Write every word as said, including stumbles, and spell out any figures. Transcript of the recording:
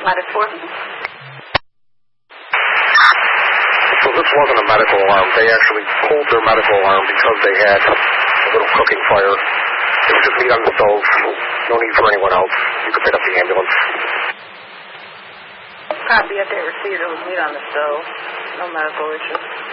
Medic four. So this wasn't a medical alarm. They actually pulled their medical alarm because they had a little cooking fire. It was just meat on the stove. No need for anyone else. You could pick up the ambulance. Copy, I didn't receive it. It was meat on the stove. No medical issue.